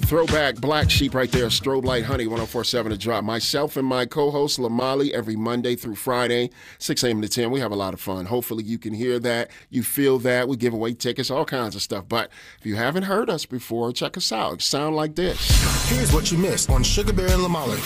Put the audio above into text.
Throwback Black Sheep right there, Strobe Light Honey, 104.7 The Drop. Myself and my co-host, Lamali, every Monday through Friday, 6 a.m. to 10. We have a lot of fun. Hopefully you can hear that. You feel that. We give away tickets, all kinds of stuff. But if you haven't heard us before, check us out. Sound like this. Here's what you missed on Sugar Bear and Lamali.